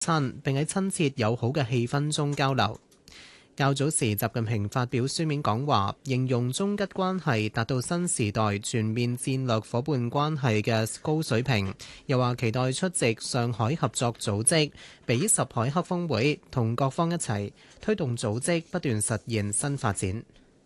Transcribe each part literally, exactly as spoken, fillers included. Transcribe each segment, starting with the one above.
餐，並喺親切友好嘅氣氛中交流。較早時，習近平發表書面講話，形容中吉關係達到新時代全面戰略夥伴關係嘅高水平，又話期待出席上海合作組織比什凱克峰會，同各方一齊推動組織不斷實現新發展。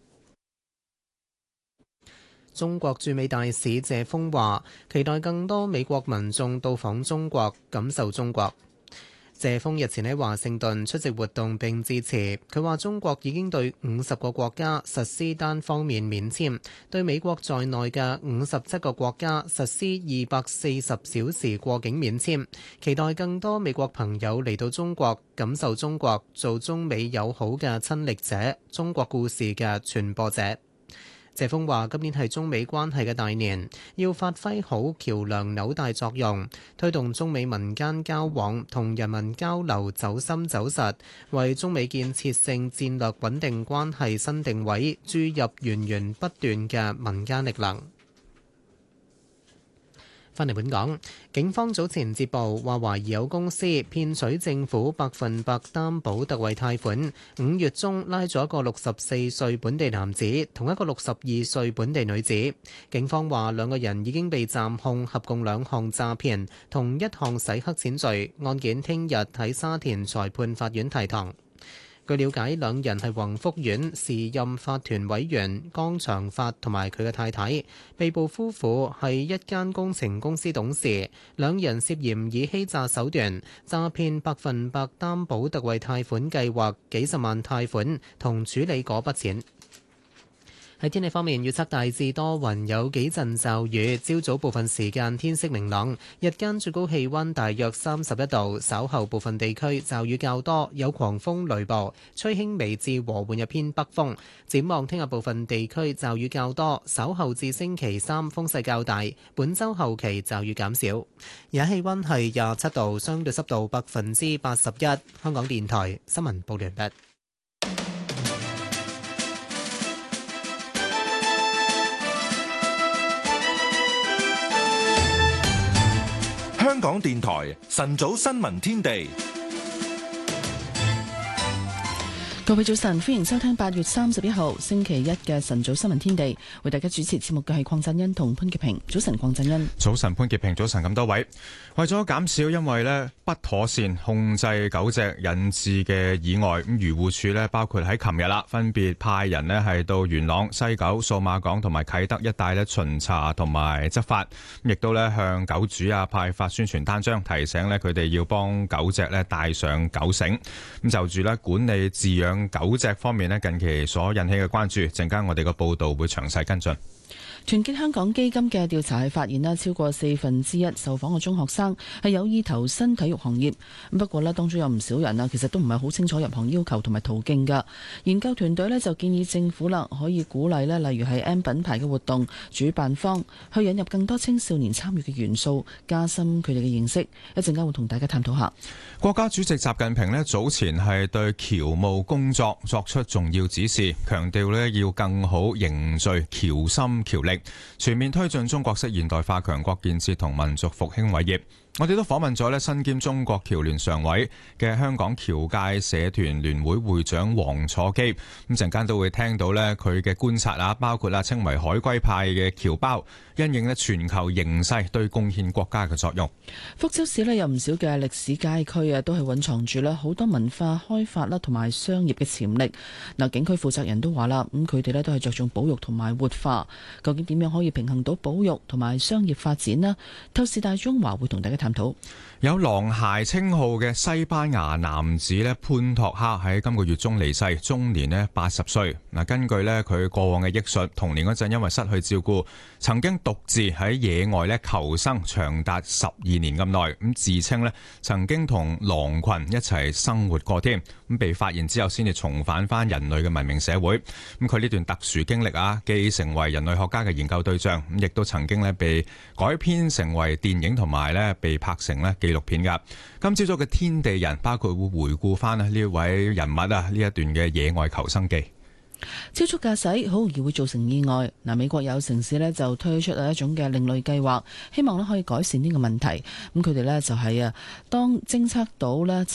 中國駐美大使謝鋒話，期待更多美國民眾到訪中國，感受中國。謝鋒日前喺華盛頓出席活動並致辭，佢話中國已經對五十個國家實施單方面免簽，對美國在內嘅五十七個國家實施二百四十小時過境免簽，期待更多美國朋友嚟到中國，感受中國，做中美友好嘅親歷者，中國故事嘅傳播者。謝鋒話：今年係中美關係嘅大年，要發揮好橋梁紐帶作用，推動中美民間交往同人民交流走深走實，為中美建設性戰略穩定關係新定位注入源源不斷嘅民間力量。翻嚟本港，警方早前接報話懷疑有公司騙取政府百分百擔保特惠貸款，五月中拉咗一個六十四歲本地男子同一個六十二歲本地女子。警方話兩個人已經被暫控合共兩項詐騙同一項洗黑錢罪，案件聽日喺沙田裁判法院提堂。據了解，兩人係宏福苑時任法團委員江長發同埋佢嘅太太。被捕夫婦係一間工程公司董事，兩人涉嫌以欺詐手段詐騙百分百擔保特惠貸款計劃幾十萬貸款同處理嗰筆錢。喺天氣方面，預測大致多雲，有幾陣驟雨。朝早部分時間天色明朗，日間最高氣溫大約三十一度。稍後部分地區驟雨較多，有狂風雷暴，吹輕微至和緩一偏北風。展望聽日部分地區驟雨較多，稍後至星期三風勢較大。本週後期驟雨減少。而家氣溫係廿七度，相對濕度百分之八十一。香港電台新聞報道完畢。 香港電台晨早新聞天地， 各位早晨，歡迎收聽八月三十一號星期一嘅晨早新聞天地。為大家主持節目嘅係鄺振恩同潘潔平。早晨，鄺振恩。 早晨，潘潔平。早晨，咁多位。為咗減少因為咧不妥善控制狗隻引致嘅意外，咁漁護署咧包括喺琴日啦，分別派人咧係到元朗、西九、數碼港同埋啟德一帶咧巡查同埋執法，亦都咧向狗主啊派發宣傳單張，提醒咧佢哋要幫狗隻咧帶上狗繩。咁就住咧管理飼養狗隻方面咧，近期所引起嘅關注，陣間我哋個報道會詳細跟進。 團結香港基金嘅調查係發現啦，超過四分之一受訪嘅中學生係有意投身體育行業。不過咧，當中有唔少人啊，其實都唔係好清楚入行要求同埋途徑㗎。研究團隊咧就建議政府啦，可以鼓勵咧，例如係 M 品牌嘅活動主辦方去引入更多青少年參與嘅元素，加深佢哋嘅認識。一陣間會同大家探討下。 國家主席習近平咧早前係對僑務工作作出重要指示，強調咧要更好凝聚僑心僑力，全面推進中國式現代化強國建設同民族復興偉業。我哋都訪問咗咧身兼中國僑聯常委嘅香港僑界社團聯會會長黃楚基，咁陣間都會聽到咧佢嘅觀察啊，包括啦稱為海歸派嘅僑胞，因應咧全球形勢對貢獻國家嘅作用。 福州市咧有唔少嘅歷史街區啊，都係蘊藏住咧好多文化開發啦同埋商業嘅潛力。嗱，景區負責人都話啦，咁佢哋咧都係着重保育同埋活化，究竟點樣可以平衡到保育同埋商業發展呢？透視大中華會同大家探討。 有狼孩稱號嘅西班牙男子咧潘托克喺今個月中離世，終年咧八十歲。嗱，根據咧佢過往嘅憶述，童年嗰陣因為失去照顧，曾經獨自喺野外咧求生長達十二年咁耐，咁自稱咧曾經同狼群一齊生活過添，咁被發現之後先至重返翻人類嘅文明社會。咁佢呢段特殊經歷啊，既成為人類學家嘅研究對象，咁亦都曾經咧被改編成為電影同埋咧被拍成咧紀錄片噶。今朝早嘅天地人包括會回顧翻呢一位人物啊呢一段嘅野外求生記。 超速駕駛好容易會造成意外。嗱，美國有城市呢就推出一種嘅另類計劃，希望呢可以改善呢個問題。咁佢哋呢就係啊，當偵測到呢